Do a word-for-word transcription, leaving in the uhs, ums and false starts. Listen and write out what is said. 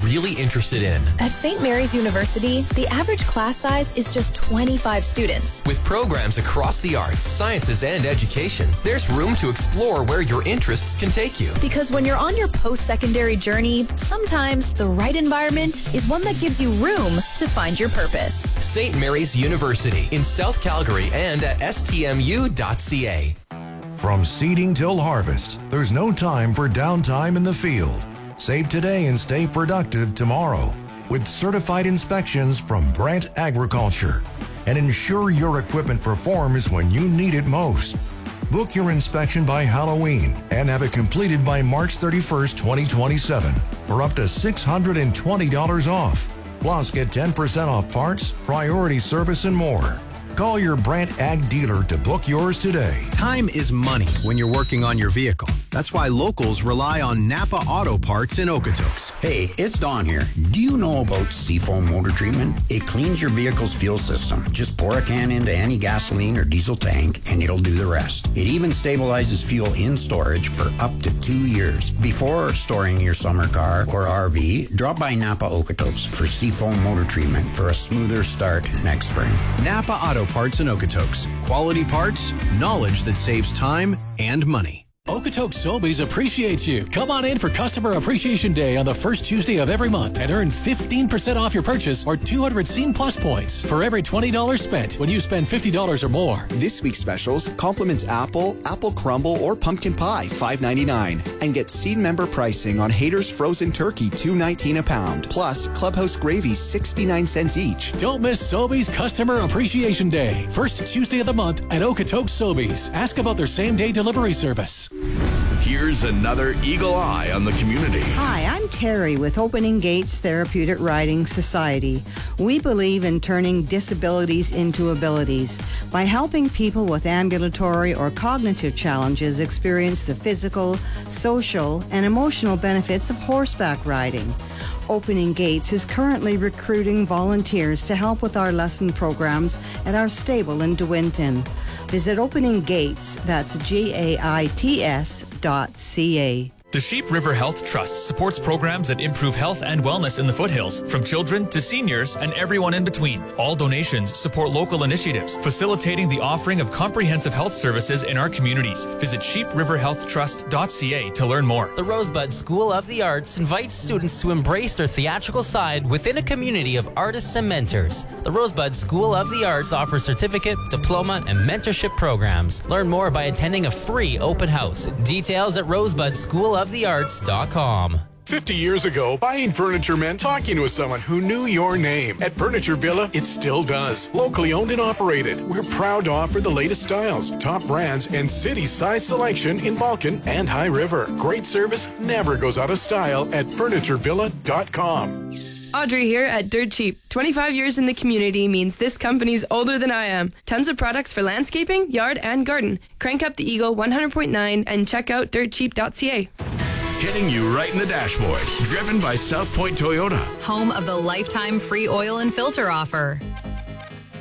really interested in. At Saint Mary's University, the average class size is just twenty-five students. With programs across the arts, sciences, and education, there's room to explore where your interests can take you. Because when you're on your post-secondary journey, sometimes the right environment is one that gives you room to find your purpose. Saint Mary's University in South Calgary and at S T M U dot C A. From seeding till harvest, there's no time for downtime in the field. Save today and stay productive tomorrow with certified inspections from Brandt Agriculture. And ensure your equipment performs when you need it most. Book your inspection by Halloween and have it completed by March thirty-first, twenty twenty-seven for up to six hundred twenty dollars off. Plus, get ten percent off parts, priority service, and more. Call your Brandt Ag dealer to book yours today. Time is money when you're working on your vehicle. That's why locals rely on Napa Auto Parts in Okotoks. Hey, it's Don here. Do you know about Seafoam motor treatment? It cleans your vehicle's fuel system. Just pour a can into any gasoline or diesel tank and it'll do the rest. It even stabilizes fuel in storage for up to two years. Before storing your summer car or R V, drop by Napa Okotoks for Seafoam motor treatment for a smoother start next spring. Napa Auto Parts in Okotoks. Quality parts, knowledge that saves time and money. Okotoks Sobeys appreciates you. Come on in for Customer Appreciation Day on the first Tuesday of every month and earn fifteen percent off your purchase or two hundred Scene Plus points for every twenty dollars spent when you spend fifty dollars or more. This week's specials compliments apple, apple crumble, or pumpkin pie, five ninety-nine, and get Seed member pricing on Hader's frozen turkey, two nineteen a pound, plus Clubhouse gravy, sixty-nine cents each. Don't miss Sobeys Customer Appreciation Day, first Tuesday of the month at Okotoks Sobeys. Ask about their same-day delivery service. Here's another Eagle Eye on the community. Hi, I'm Terry with Opening Gates Therapeutic Riding Society. We believe in turning disabilities into abilities by helping people with ambulatory or cognitive challenges experience the physical, social, and emotional benefits of horseback riding. Opening Gates is currently recruiting volunteers to help with our lesson programs at our stable in DeWinton. Visit Opening Gates, that's G A I T S dot C A. The Sheep River Health Trust supports programs that improve health and wellness in the foothills, from children to seniors and everyone in between. All donations support local initiatives, facilitating the offering of comprehensive health services in our communities. Visit sheep river health trust dot C A to learn more. The Rosebud School of the Arts invites students to embrace their theatrical side within a community of artists and mentors. The Rosebud School of the Arts offers certificate, diploma, and mentorship programs. Learn more by attending a free open house. Details at rosebud school of the arts dot com. fifty years ago, buying furniture meant talking with someone who knew your name. At Furniture Villa, it still does. Locally owned and operated, we're proud to offer the latest styles, top brands, and city-size selection in Vulcan and High River. Great service never goes out of style at furniture villa dot com. Audrey here at Dirt Cheap. twenty-five years in the community means this company's older than I am. Tons of products for landscaping, yard, and garden. Crank up the Eagle one hundred point nine and check out dirt cheap dot C A. Hitting you right in the dashboard. Driven by South Point Toyota. Home of the lifetime free oil and filter offer.